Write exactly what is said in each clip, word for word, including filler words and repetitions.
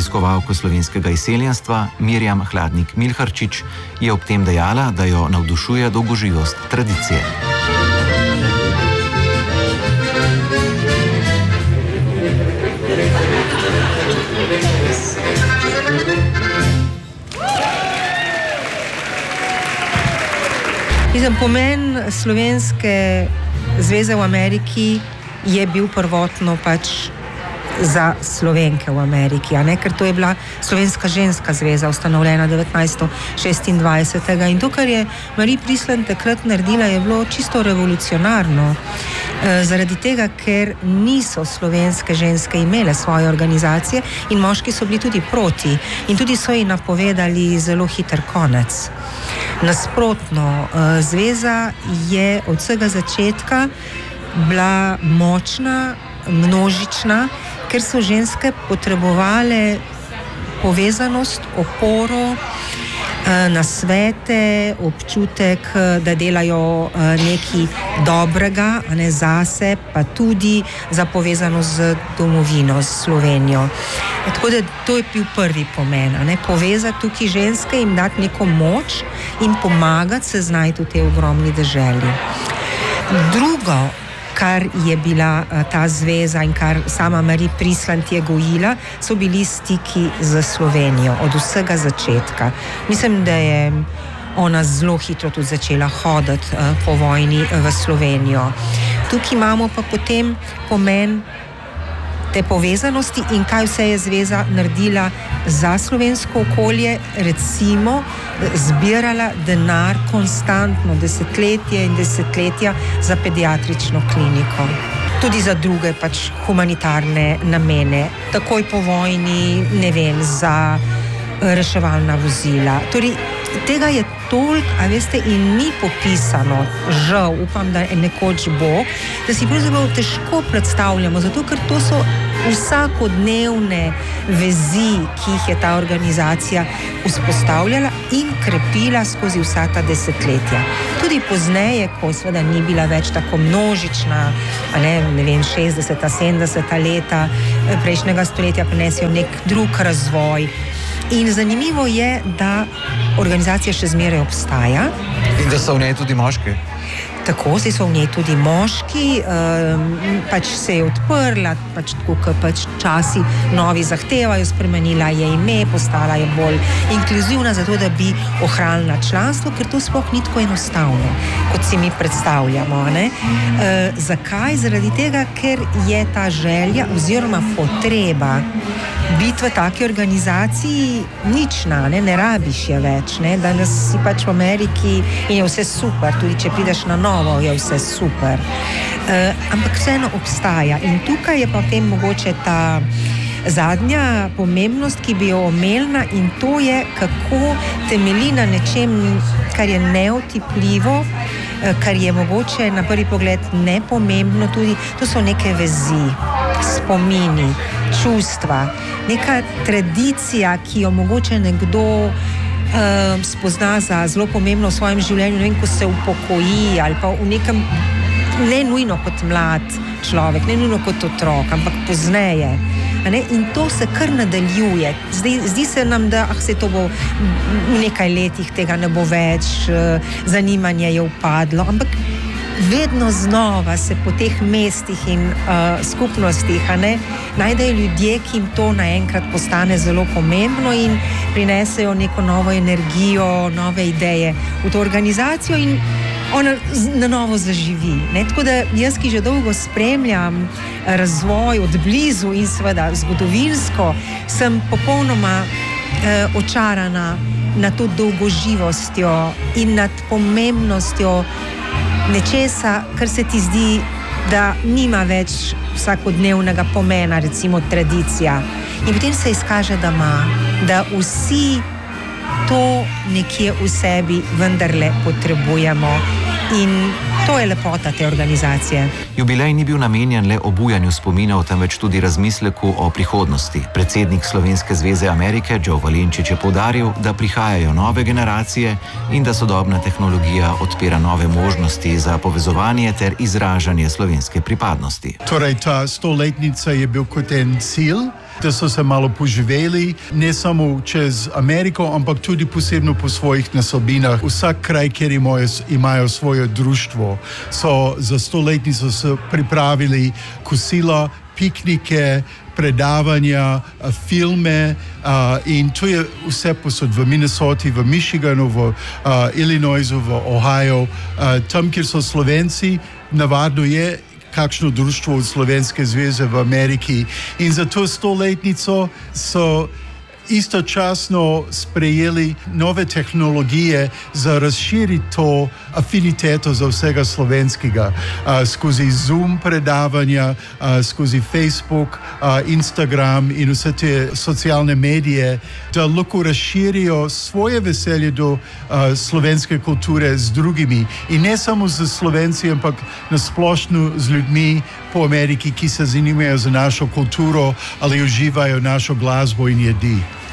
raziskovalko slovenskega izseljenstva Mirjam Hladnik-Milharčič je ob tem dejala, da jo navdušuje dolgoživost tradicije. Mislim, pomen Slovenske zveze v Ameriki je bil prvotno pač za Slovenke v Ameriki, a ne? Ker to je bila Slovenska ženska zveza, ustanovljena devetnajststo šestindvajset. In to, kar je Marie Priesland takrat naredila, je bilo čisto revolucionarno. E, zaradi tega, ker niso slovenske ženske imele svoje organizacije in moški so bili tudi proti in tudi so ji napovedali zelo hiter konec. Nasprotno, zveza je od vsega začetka bila močna, množična, ker so ženske potrebovale povezanost, oporo, nasvete, občutek, da delajo nekaj dobrega, a ne zase, pa tudi za povezanost z domovino, z Slovenijo. Tako da to je bil prvi pomen, a ne? Povezati tukaj ženske, jim dati neko moč in pomagati se znajti v tej ogromni deželi. Drugo, kar je bila ta zveza in kar sama Marie Priesland je gojila, so bili stiki z Slovenijo od vsega začetka. Mislim, da je ona zelo hitro tudi začela hoditi po vojni v Slovenijo. Tukaj imamo pa potem pomen te povezanosti in kaj vse je zveza naredila za slovensko okolje, recimo zbirala denar konstantno, desetletje in desetletja za pediatrično kliniko. Tudi za druge pač humanitarne namene. Takoj po vojni, ne vem, za reševalna vozila. Torej, tega je toliko, a veste, in ni popisano, žal, upam, da nekoč bo, da si pravzaprav težko predstavljamo, zato ker to so vsakodnevne vezi, ki jih je ta organizacija vzpostavljala in krepila skozi vsa ta desetletja. Tudi pozneje, ko seveda ni bila več tako množična, a ne, ne vem, šestdeseta, sedemdeseta leta prejšnjega stoletja prinesijo nek drug razvoj. In zanimivo je, da organizacija še zmeraj obstaja. In da so v njej tudi moški. Tako, zdaj so v njej tudi moški, um, pač se je odprla, pač tako, kot pač časi novi zahtevajo, spremenila je ime, postala je bolj inkluzivna, zato da bi ohranila članstvo, ker to sploh ni tako enostavno, kot si mi predstavljamo. Ne? E, zakaj? Zaradi tega, ker je ta želja oziroma potreba biti v taki organizaciji nična, ne, ne rabiš je več, ne, danes si pač v Ameriki in je vse super, tudi če prideš na novo, je vse super. E, ampak vseeno obstaja in tukaj je pa potem mogoče ta zadnja pomembnost, ki bi jo omenila, in to je, kako temelji na nečem, kar je neotipljivo, kar je mogoče na prvi pogled nepomembno tudi, to so neke vezi, spomini, čustva, neka tradicija, ki jo mogoče nekdo uh, spozna za zelo pomembno v svojem življenju, ne vem, ko se upokoji ali pa v nekem, ne nujno kot mlad človek, ne nujno kot otrok, ampak pozneje. Ne? In to se kar nadaljuje. Zdaj, zdi se nam, da ah, se to bo v nekaj letih tega ne bo več, zanimanje je upadlo, ampak vedno znova se po teh mestih in uh, skupnostih a ne, najdejo ljudje, ki jim to naenkrat postane zelo pomembno in prinesejo neko novo energijo, nove ideje v to organizacijo in ona na novo zaživi. Ne? Tako da jaz, ki že dolgo spremljam razvoj od blizu in seveda zgodovinsko, sem popolnoma eh, očarana nad to dolgoživostjo in nad pomembnostjo nečesa, kar se ti zdi, da nima več vsakodnevnega pomena, recimo tradicija. In potem se izkaže, da ima, da vsi to nekje v sebi vendarle potrebujemo. In to je lepota te organizacije. Jubilej ni bil namenjen le obujanju spominov, temveč tudi razmisleku o prihodnosti. Predsednik Slovenske zveze Amerike Joe Valenčič je poudaril, da prihajajo nove generacije in da sodobna tehnologija odpira nove možnosti za povezovanje ter izražanje slovenske pripadnosti. Torej, ta stoletnica je bil kot en cilj, da so se malo poživeli, ne samo čez Ameriko, ampak tudi posebno po svojih nasobinah. Vsak kraj, kjer imajo, imajo svoje društvo, so za stoletnico so pripravili kosila, piknike, predavanja, filme uh, in to je vse posod v Minnesoti, v Michiganu, v uh, Illinoisu, v Ohio, uh, tam, kjer so Slovenci, navadno je kakšno društvo od Slovenske zveze v Ameriki in za to stoletnico so istočasno sprejeli nove tehnologije za razširiti to afiniteto za vsega slovenskega uh, skozi Zoom predavanja, uh, skozi Facebook, uh, Instagram in vse te socialne medije, da lahko razširijo svoje veselje do uh, slovenske kulture z drugimi in ne samo z Slovenci, ampak nasplošno z ljudmi po Ameriki, ki se zanimajo za našo kulturo ali uživajo našo glasbo in jedi.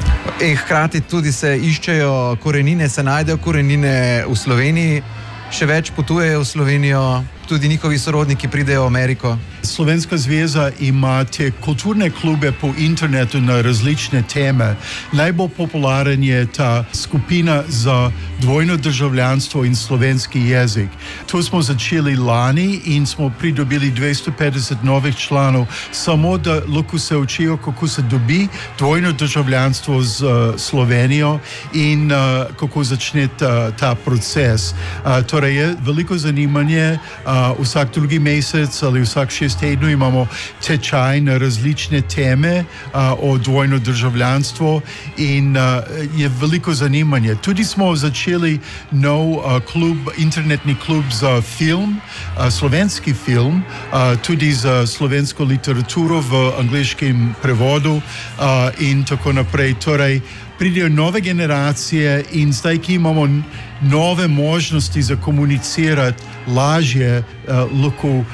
In hkrati tudi se iščejo korenine, se najdejo korenine v Sloveniji, še več potujejo v Slovenijo, tudi njihovi sorodniki pridejo v Ameriko. Slovenska zveza ima te kulturne klube po internetu na različne teme. Najbolj popularen je ta skupina za dvojno državljanstvo in slovenski jezik. To smo začeli lani in smo pridobili dvesto petdeset novih članov, samo da lahko se učijo, kako se dobi dvojno državljanstvo z uh, Slovenijo in uh, kako začne ta, ta proces. Uh, torej je veliko zanimanje. Uh, vsak drugi mesec ali vsak šest tednov imamo tečaj na različne teme uh, o dvojno državljanstvo in uh, je veliko zanimanje. Tudi smo začeli nov uh, klub, internetni klub za film, uh, slovenski film, uh, tudi za slovensko literaturo v angleškem prevodu uh, in tako naprej. Torej, pridejo nove generacije in zdaj, ki imamo nove možnosti za komunicirati, lažje uh, lahko uh,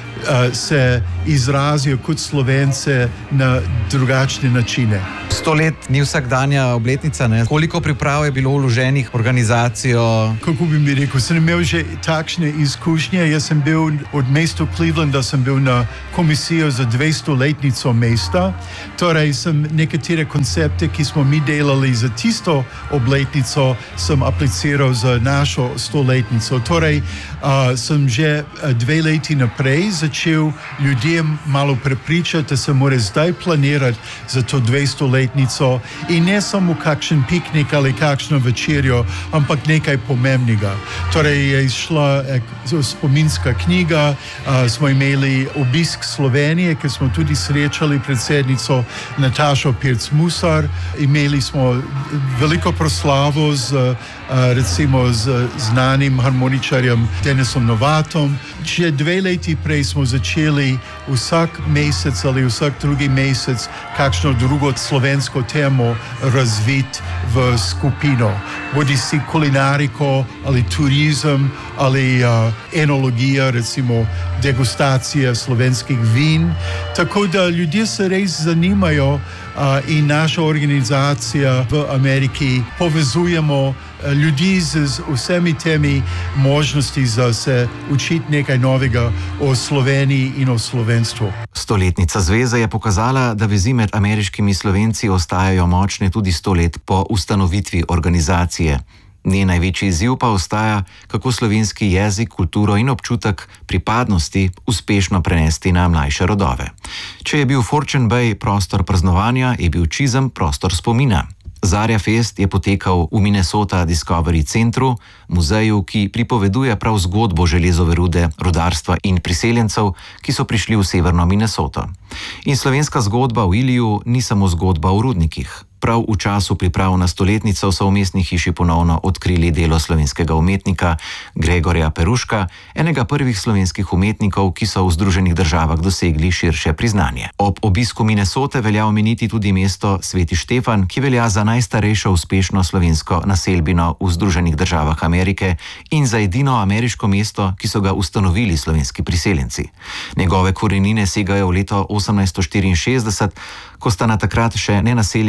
se izrazijo kot Slovence na drugačne načine. Sto let ni vsakdanja obletnica, ne? Koliko priprav je bilo vloženih v organizacijo? Kako bi mi rekel, sem imel že takšne izkušnje. Jaz sem bil od mesta Clevelanda, sem bil na komisijo za dvestoletnico mesta. Torej sem nekatere koncepte, ki smo mi delali za tisto obletnico, sem apliciral za našo stoletnico. Torej uh, sem že dve leti naprej začel ljudem malo prepričati, da se mora zdaj planirati za to dvestoletnico in ne samo kakšen piknik ali kakšno večerjo, ampak nekaj pomembnega. Torej je izšla eh, spominska knjiga, uh, smo imeli obisk Slovenije, ker smo tudi srečali predsednico Natašo Pirc-Musar, imeli smo veliko proslavo z uh, recimo z znanim harmoničarjem Denisom Novatom. Že dve leti prej smo začeli vsak mesec ali vsak drugi mesec kakšno drugo slovensko temo razviti v skupino. Bodi si kulinariko ali turizem ali uh, enologija, recimo degustacija slovenskih vin. Tako da ljudje se res zanimajo uh, in naša organizacija v Ameriki povezujemo ljudi z vsemi temi možnosti za se učiti nekaj novega o Sloveniji in o slovenstvu. Stoletnica zveze je pokazala, da vezi med ameriškimi Slovenci ostajajo močne tudi sto let po ustanovitvi organizacije. Njen največji izziv pa ostaja, kako slovenski jezik, kulturo in občutek pripadnosti uspešno prenesti na mlajše rodove. Če je bil Fortune Bay prostor praznovanja, je bil Chisholm prostor spomina. Zarja Fest je potekal v Minnesota Discovery centru, muzeju, ki pripoveduje prav zgodbo železove rude, rudarstva in priseljencev, ki so prišli v severno Minnesoto. In slovenska zgodba v Iliju ni samo zgodba o rudnikih. Prav v času priprav na stoletnico so v mestni hiši ponovno odkrili delo slovenskega umetnika Gregorja Peruška, enega prvih slovenskih umetnikov, ki so v Združenih državah dosegli širše priznanje. Ob obisku Minnesote velja omeniti tudi mesto Sveti Štefan, ki velja za najstarejšo uspešno slovensko naselbino v Združenih državah Amerike in za edino ameriško mesto, ki so ga ustanovili slovenski priseljenci. Njegove korenine segajo v leto osemnajststo štiriinšestdeset, ko sta na takrat še nenaseljeno območje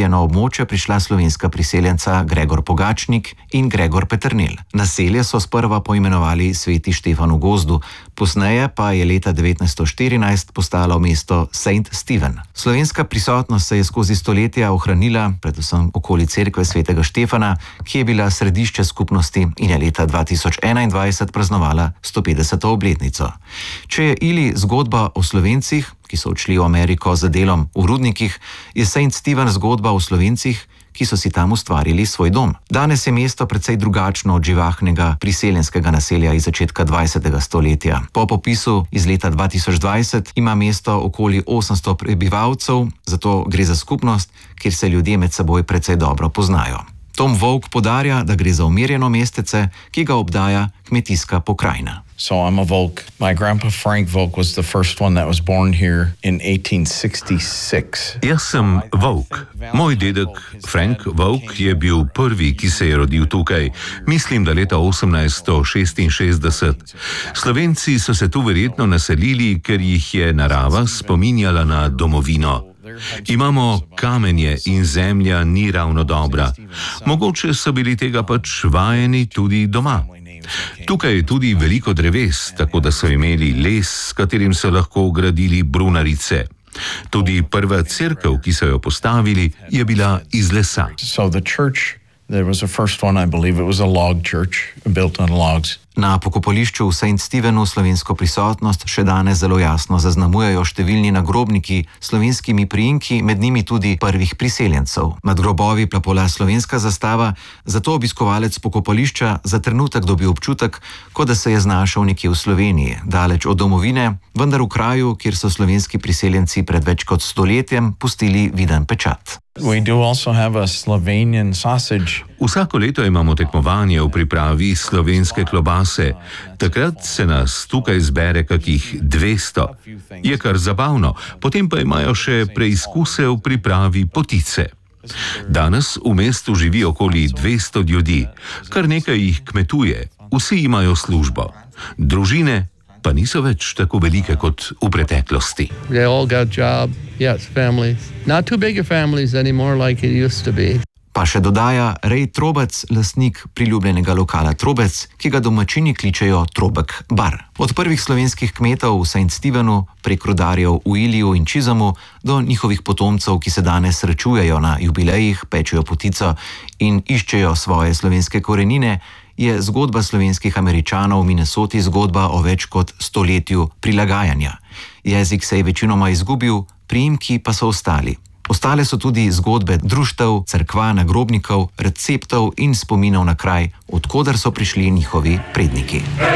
območje prišla slovenska priseljenca Gregor Pogačnik in Gregor Peternelj. Naselje so sprva poimenovali Sveti Štefan v Gozdu, posneje pa je leta devetnajststo štirinajst postalo mesto Saint Stephen. Slovenska prisotnost se je skozi stoletja ohranila, predvsem okoli cerkve Svetega Štefana, ki je bila središče skupnosti in je leta dva tisoč enaindvajset praznovala sto petdeseto obletnico. Če je Ili zgodba o Slovencih, ki so odšli v Ameriko za delom v rudnikih, je Saint Stephen zgodba o Slovencih, ki so si tam ustvarili svoj dom. Danes je mesto precej drugačno od živahnega priseljenskega naselja iz začetka dvajsetega stoletja. Po popisu iz leta dva tisoč dvajset ima mesto okoli osemsto prebivalcev, zato gre za skupnost, kjer se ljudje med seboj precej dobro poznajo. Tom Volk podarja, da gre za umirjeno mestece, ki ga obdaja kmetijska pokrajina. So I'm a Volk. My grandpa Frank Volk was the first one that was born here in eighteen sixty-six. Jaz sem Volk. Moj dedek Frank Volk je bil prvi, ki se je rodil tukaj, mislim, da leta osemnajststo šestinšestdeset. Slovenci so se tu verjetno naselili, ker jih je narava spominjala na domovino. Imamo kamenje in zemlja ni ravno dobra. Mogoče so bili tega pač vajeni tudi doma. Tukaj je tudi veliko dreves, tako da so imeli les, s katerim so lahko gradili brunarice. Tudi prva cerkev, ki so jo postavili, je bila iz lesa. So the church, there was the first one, I believe it was a log church built on logs. Na pokopališču v Saint Stephenu slovensko prisotnost še danes zelo jasno zaznamujejo številni nagrobniki s slovenskimi priimki, med njimi tudi prvih priseljencev. Nad grobovi plapola slovenska zastava, zato obiskovalec pokopališča za trenutek dobi občutek, kot da se je znašel nekje v Sloveniji, daleč od domovine, vendar v kraju, kjer so slovenski priseljenci pred več kot stoletjem pustili viden pečat. We do also have a Slovenian sausage. Vsako leto imamo tekmovanje v pripravi slovenske klobase. Takrat se nas tukaj zbere kakih dvesto. Je kar zabavno, potem pa imajo še preizkuse v pripravi potice. Danes v mestu živi okoli dvesto ljudi, kar nekaj jih kmetuje, vsi imajo službo. Družine pa niso več tako velike kot v preteklosti. They all got job, yes, families. Not too big families anymore like it used to be. Pa še dodaja Rej Trobec, lastnik priljubljenega lokala Trobec, ki ga domačini kličejo Trobek bar. Od prvih slovenskih kmetov v Saint Stephenu, prek rudarjev v Iliju in Čizamu, do njihovih potomcev, ki se danes srečujejo na jubilejih, pečejo potico in iščejo svoje slovenske korenine, je zgodba slovenskih Američanov v Minnesoti zgodba o več kot stoletju prilagajanja. Jezik se je večinoma izgubil, priimki pa so ostali. Ostale so tudi zgodbe društev, cerkva, nagrobnikov, receptov in spominov na kraj, od koder so prišli njihovi predniki.